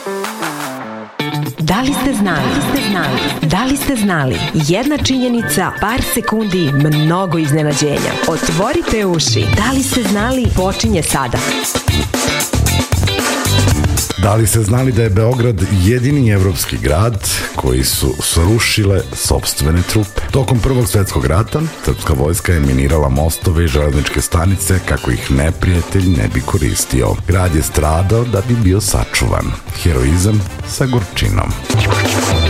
Da li ste znali? Da li ste znali? Jedna činjenica, par sekundi, mnogo iznenađenja. Otvorite uši. Da li ste znali? Počinje sada. Da li ste znali da je Beograd jedini evropski grad koji su srušile sopstvene trupe? Tokom Prvog svjetskog rata, srpska vojska je minirala mostove i železničke stanice kako ih neprijatelj ne bi koristio. Grad je stradao da bi bio sačuvan. Heroizam sa gorčinom.